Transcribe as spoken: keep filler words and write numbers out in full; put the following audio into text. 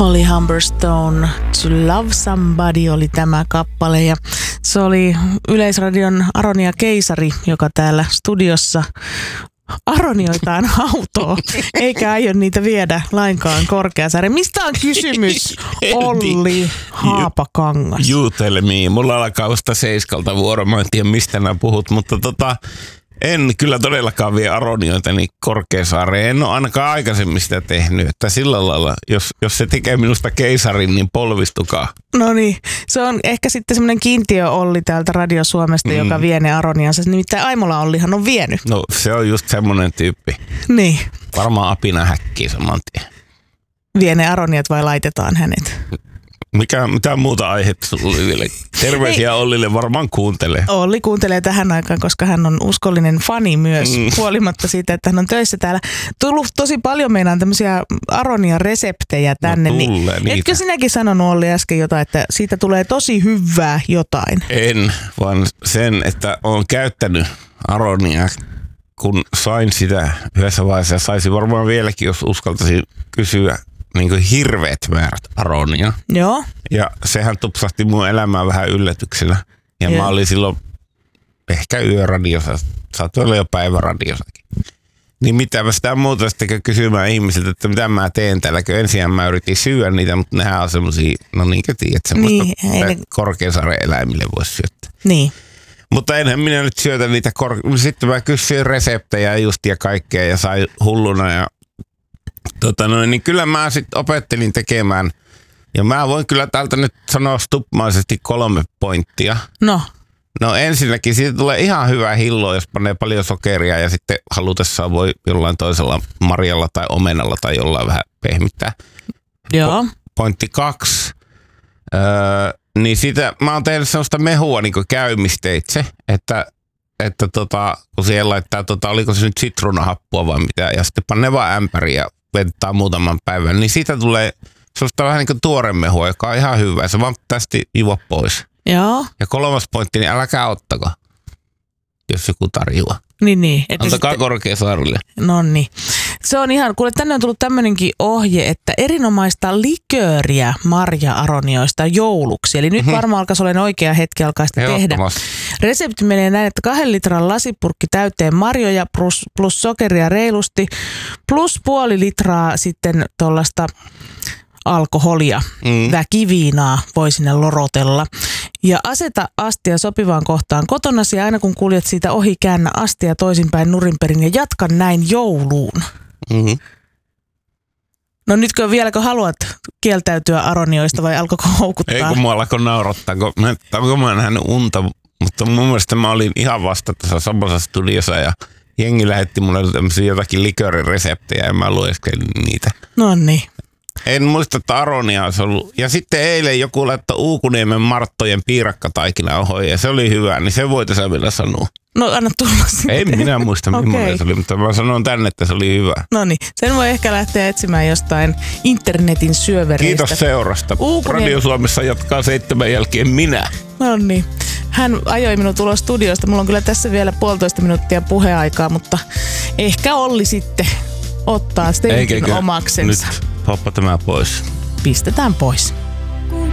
Holly Humberstone, To Love Somebody oli tämä kappale ja se oli Yleisradion Aronia Keisari, joka täällä studiossa aronioitaan autoa, eikä aio niitä viedä lainkaan Korkeasaareen. Mistä on kysymys, Olli Haapakangas? Juutelmiin. Mulla alkaa vasta seiskalta vuoro. Mä en tiedä, mistä nämä puhut, mutta tota, en kyllä todellakaan vie aronioitani Korkeasaareen. En ole ainakaan aikaisemmin sitä tehnyt. Että sillä lailla, jos, jos se tekee minusta keisarin, niin polvistukaa. No niin, se on ehkä sitten semmoinen kiintiö Olli täältä Radio Suomesta, mm. joka vie ne aroniansa. Nimittäin Aimola Ollihan on vienyt. No se on just semmoinen tyyppi. Niin. Varmaan apina häkkii saman tien. Vie ne aroniat vai laitetaan hänet? Mikä, mitä muuta aihetta sulla oli vielä? Terveisiä Ei. Ollille varmaan kuuntelee. Olli kuuntelee tähän aikaan, koska hän on uskollinen fani myös, mm. huolimatta siitä, että hän on töissä täällä. Tullut tosi paljon meinaan tämmöisiä aronia-reseptejä tänne. No tulee niin, etkö sinäkin sanonut, Olli, äsken jotain, että siitä tulee tosi hyvää jotain? En, vaan sen, että olen käyttänyt aronia, kun sain sitä yhdessä vaiheessa. Saisin varmaan vieläkin, jos uskaltaisin kysyä. Niin kuin hirveät määrät aronia. Joo. Ja sehän tupsahti mun elämään vähän yllätyksellä. Ja Joo. mä olin silloin ehkä yöradiossa, saattoi olla jo päiväradiossakin. Niin mitä mä sitä muuta sitten kysymään ihmisiltä, että mitä mä teen täällä, kun ensin mä yritin syödä niitä, mutta nehän on semmosia, no niin kuin tiedät, semmoista niin, ne... Korkeasaaren eläimille voisi syöttää. Niin. Mutta enhän minä nyt syötä niitä, kor... sitten mä kysyin reseptejä just ja kaikkea ja sai hulluna ja Tota noin, niin kyllä mä sitten opettelin tekemään, ja mä voin kyllä täältä nyt sanoa stupmaisesti kolme pointtia. No. No ensinnäkin siitä tulee ihan hyvää hilloa, jos panee paljon sokeria ja sitten halutessaan voi jollain toisella marjalla tai omenalla tai jollain vähän pehmittää. Joo. Po- pointti kaksi. Öö, niin sitä, mä oon tehnyt sellaista mehua niin kuin käymisteitse, että että tota, kun siellä laittaa, tota, oliko se nyt sitruunahappua vai mitä, ja sitten panee vaan ämpäriin ja vettaa muutaman päivän, niin siitä tulee sellaista vähän niin kuin tuoremehua, joka on ihan hyvä. Se vaan tästä juo pois. Joo. Ja kolmas pointti, niin älkää ottako, jos joku tarjoaa. Niin, niin. Antakaa sitten Korkeasaarille. No niin. Se on ihan, kuule tänne on tullut tämmöinenkin ohje, että erinomaista likööriä marja-aronioista jouluksi. Eli nyt mm-hmm. varmaan alkaisi olla oikea hetki alkaa sitä tehdä. Resepti menee näin, että kahden litran lasipurkki täyteen marjoja plus, plus sokeria reilusti, plus puoli litraa sitten tuollaista alkoholia, mm. väkiviinaa voi sinne lorotella. Ja aseta astia sopivaan kohtaan kotonasi ja aina kun kuljet siitä ohi, käännä astia toisinpäin nurinperin ja jatka näin jouluun. Mm-hmm. No nytkö vieläkö haluat kieltäytyä aronioista vai alkoiko houkuttaa? Ei kun mua alkoi naurattaa, kun mä, kun mä nähnyt unta, mutta mun mielestä mä olin ihan vasta tässä samassa studiossa ja jengi lähetti mulle tämmöisiä jotakin liköörireseptejä ja mä lueskelin niitä. No niin. En muista, että aronia olisi ollut. Ja sitten eilen joku laittoi Uukuniemen Marttojen piirakkataikina ohoja ja se oli hyvä, niin se voitaisiin vielä sanoa. No anna tulla sitten. Ei minä muista, okay. millainen se oli, mutta mä sanon tänne, että se oli hyvä. No niin, sen voi ehkä lähteä etsimään jostain internetin syövereistä. Kiitos seurasta. Uukunien... Radio Suomessa jatkaa seitsemän jälkeen minä. No niin. Hän ajoi minut ulos studiosta. Mulla on kyllä tässä vielä puolitoista minuuttia puheaikaa, mutta ehkä Olli sitten ottaa Stenkin omaksensa. Nyt hoppa tämä pois. Pistetään pois.